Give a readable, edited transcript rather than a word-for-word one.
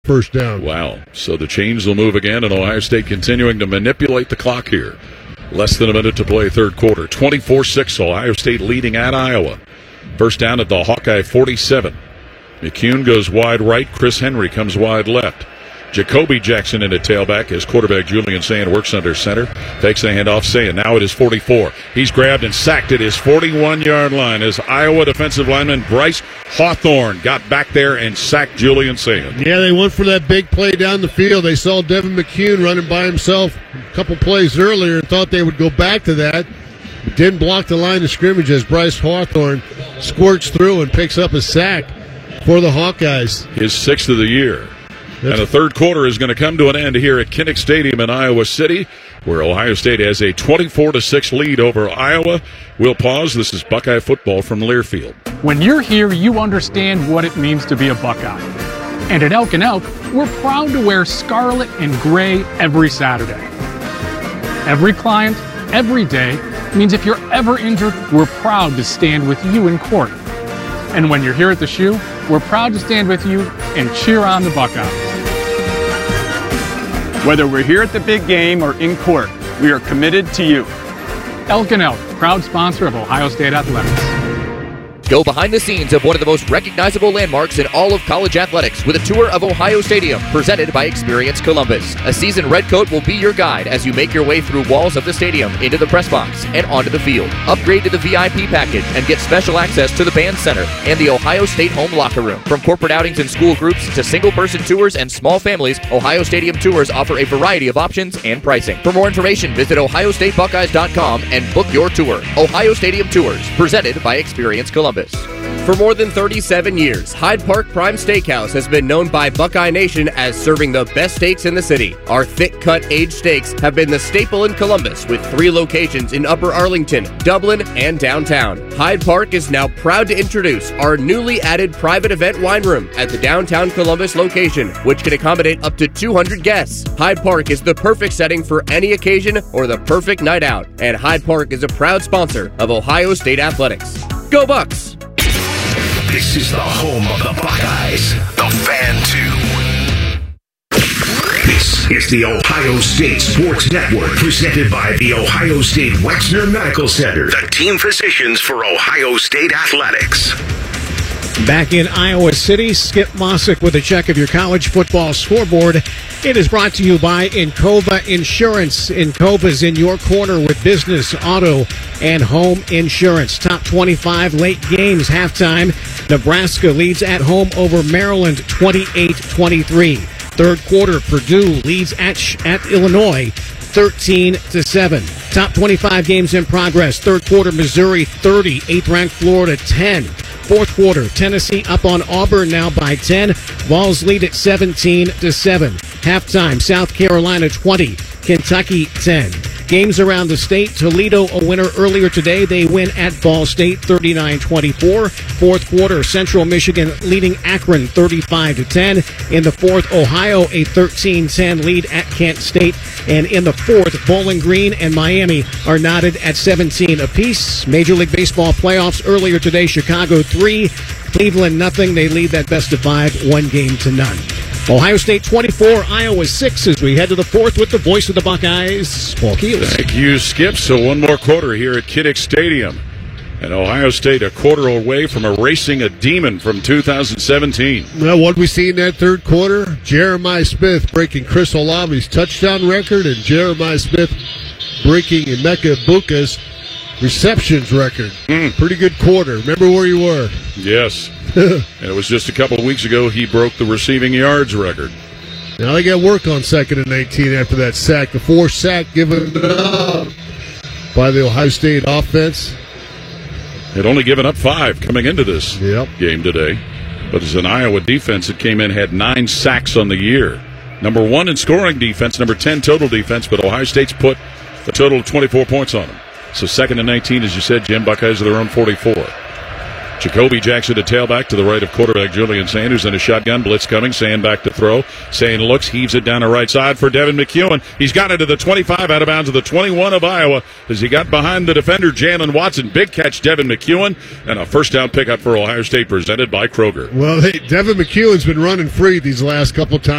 first down. Wow. So the chains will move again, and Ohio State continuing to manipulate the clock here. Less than a minute to play, third quarter. 24-6, Ohio State leading at Iowa. First down at the Hawkeye 47. McCune goes wide right. Chris Henry comes wide left. Jacoby Jackson in at tailback as quarterback Julian Sayin works under center. Takes the handoff. Sayin now at his 44. He's grabbed and sacked at his 41-yard line as Iowa defensive lineman Bryce Hawthorne got back there and sacked Julian Sayin. Yeah, they went for that big play down the field. They saw Devin McCune running by himself a couple plays earlier and thought they would go back to that. Didn't block the line of scrimmage as Bryce Hawthorne squirts through and picks up a sack for the Hawkeyes. His sixth of the year. And the third quarter is going to come to an end here at Kinnick Stadium in Iowa City, where Ohio State has a 24-6 lead over Iowa. We'll pause. This is Buckeye football from Learfield. When you're here, you understand what it means to be a Buckeye. And at Elk & Elk, we're proud to wear scarlet and gray every Saturday. Every client, every day, means if you're ever injured, we're proud to stand with you in court. And when you're here at the shoe, we're proud to stand with you and cheer on the Buckeyes. Whether we're here at the big game or in court, we are committed to you. Elk & Elk, proud sponsor of Ohio State Athletics. Go behind the scenes of one of the most recognizable landmarks in all of college athletics with a tour of Ohio Stadium presented by Experience Columbus. A seasoned redcoat will be your guide as you make your way through walls of the stadium into the press box and onto the field. Upgrade to the VIP package and get special access to the band center and the Ohio State home locker room. From corporate outings and school groups to single-person tours and small families, Ohio Stadium tours offer a variety of options and pricing. For more information, visit ohiostatebuckeyes.com and book your tour. Ohio Stadium Tours, presented by Experience Columbus. For more than 37 years, Hyde Park Prime Steakhouse has been known by Buckeye Nation as serving the best steaks in the city. Our thick-cut aged steaks have been the staple in Columbus with 3 locations in Upper Arlington, Dublin, and downtown. Hyde Park is now proud to introduce our newly added private event wine room at the downtown Columbus location, which can accommodate up to 200 guests. Hyde Park is the perfect setting for any occasion or the perfect night out, and Hyde Park is a proud sponsor of Ohio State Athletics. Go Bucks! This is the home of the Buckeyes, the Fan 2. This is the Ohio State Sports Network, presented by the Ohio State Wexner Medical Center, the team physicians for Ohio State Athletics. Back in Iowa City, Skip Mossick with a check of your college football scoreboard. It is brought to you by Encova Insurance. Encova's in your corner with business, auto, and home insurance. Top 25 late games, halftime. Nebraska leads at home over Maryland 28-23. Third quarter, Purdue leads at Illinois 13-7. Top 25 games in progress. Third quarter, Missouri 30, 8th-ranked Florida 10. Fourth quarter, Tennessee up on Auburn now by 10. Vols lead at 17-7. Halftime, South Carolina 20, Kentucky 10. Games around the state, Toledo a winner earlier today. They win at Ball State 39-24. Fourth quarter, Central Michigan leading Akron 35-10. In the fourth, Ohio a 13-10 lead at Kent State. And in the fourth, Bowling Green and Miami are knotted at 17 apiece. Major League Baseball playoffs earlier today, Chicago 3, Cleveland nothing. They lead that best of 5, 1-0. Ohio State 24, Iowa 6 as we head to the fourth with the voice of the Buckeyes, Paul Keels. Thank you, Skip. So one more quarter here at Kinnick Stadium. And Ohio State a quarter away from erasing a demon from 2017. Well, what we see in that third quarter? Jeremiah Smith breaking Chris Olave's touchdown record, and Jeremiah Smith breaking Emeka Egbuka's receptions record. Pretty good quarter. Remember where you were. Yes. And it was just a couple of weeks ago he broke the receiving yards record. Now they got work on 2nd and 19 after that sack. The 4th sack given up by the Ohio State offense. Had only given up 5 coming into this game today. But as an Iowa defense that came in, had 9 sacks on the year. Number 1 in scoring defense, number 10 total defense, but Ohio State's put a total of 24 points on them. So 2nd and 19, as you said, Jim, Buckeyes are their own 44. Jacoby Jackson to tailback to the right of quarterback Julian Sand, who's in a shotgun. Blitz coming. Sand back to throw. Sand looks, heaves it down the right side for Devin McEwen. He's got it to the 25, out of bounds to the 21 of Iowa as he got behind the defender, Jalen Watson. Big catch, Devin McEwen, and a first down pickup for Ohio State presented by Kroger. Well, Devin McEwen's been running free these last couple times.